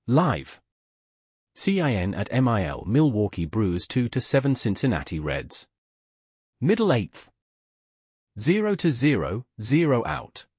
Live. CIN at MIL Milwaukee Brewers 2-7 Cincinnati Reds. Middle 8th. 0-0, 0 out.